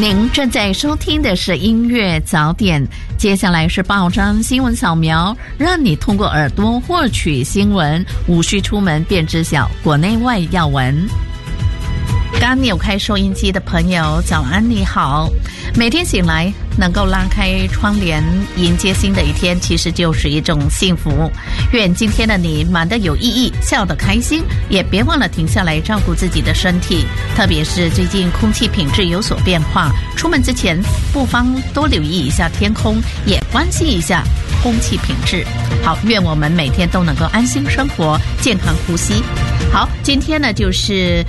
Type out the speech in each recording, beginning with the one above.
您正在收听的是音乐早点，接下来是报章新闻扫描，让你通过耳朵获取新闻，无需出门便知晓国内外要闻。刚扭开收音机的朋友，早安，你好。每天醒来能够拉开窗帘迎接新的一天，其实就是一种幸福。愿今天的你忙得有意义，笑得开心，也别忘了停下来照顾自己的身体，特别是最近空气品质有所变化，出门之前不妨多留意一下天空，也关心一下空气品质。好，愿我们每天都能够安心生活，健康呼吸。好，今天呢就是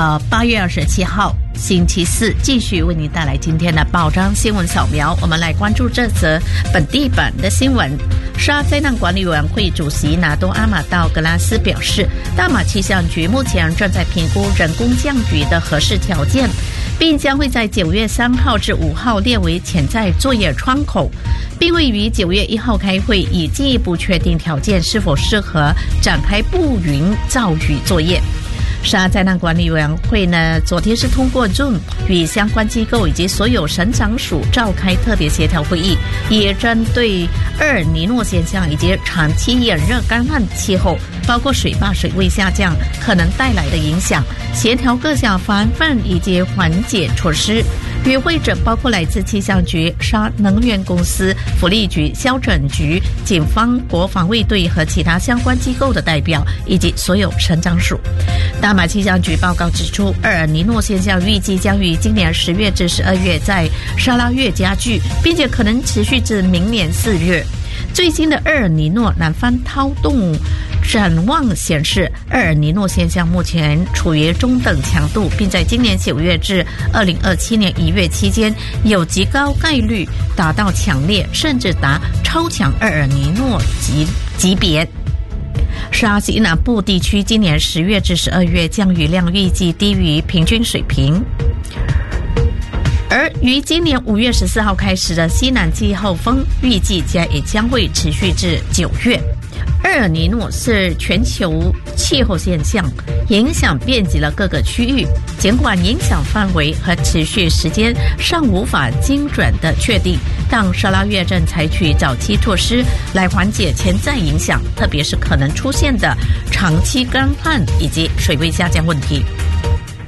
8月27号星期四，继续为您带来今天的报章新闻扫描。我们来关注这则本地版的新闻。沙灾难管理委员会主席拿多阿马道格拉斯表示，大马气象局目前正在评估人工降雨的合适条件，并将会在9月3号至5号列为潜在作业窗口，并会于9月1号开会，以进一步确定条件是否适合展开布云造雨作业。沙灾难管理委员会呢，昨天是通过 Zoom 与相关机构以及所有省长署召开特别协调会议，也针对厄尔尼诺现象以及长期炎热干旱气候，包括水坝水位下降可能带来的影响，协调各项防范以及缓解措施。与会者包括来自气象局、沙能源公司、福利局、消拯局、警方、国防卫队和其他相关机构的代表，以及所有省长署。大马气象局报告指出，厄尔尼诺现象预计将于今年10月至12月在沙拉越加剧，并且可能持续至明年4月。最新的厄尔尼诺南方涛动展望显示，厄尔尼诺现象目前处于中等强度，并在今年9月至2027年1月期间有极高概率达到强烈甚至达超强厄尔尼诺级别。沙西南部地区今年10月至12月降雨量预计低于平均水平。而于今年5月14号开始的西南季候风预计也将会持续至9月。厄尔尼诺是全球气候现象，影响遍及了各个区域，尽管影响范围和持续时间尚无法精准的确定，但沙拉越正采取早期措施来缓解潜在影响，特别是可能出现的长期干旱以及水位下降问题。